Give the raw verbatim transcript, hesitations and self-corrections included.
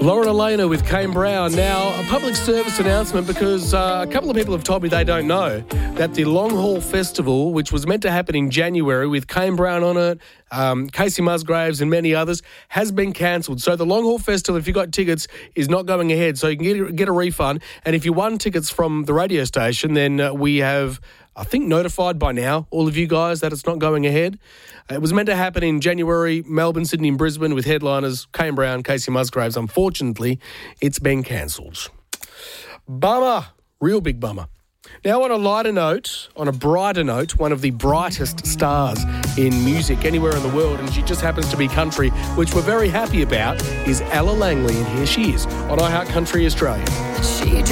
Lauren Elena with Kane Brown. Now, a public service announcement because uh, a couple of people have told me they don't know that the Long Haul Festival, which was meant to happen in January with Kane Brown on it, um, Casey Musgraves and many others, has been cancelled. So the Long Haul Festival, if you got tickets, is not going ahead. So you can get, get a refund. And if you won tickets from the radio station, then uh, we have, I think, notified by now all of you guys that it's not going ahead. It was meant to happen in January, Melbourne, Sydney and Brisbane with headliners Kane Brown, Casey Musgraves. Unfortunately, it's been cancelled. Bummer. Real big bummer. Now, on a lighter note, on a brighter note, one of the brightest stars in music anywhere in the world, and she just happens to be country, which we're very happy about, is Ella Langley, and here she is on iHeart Country Australia. She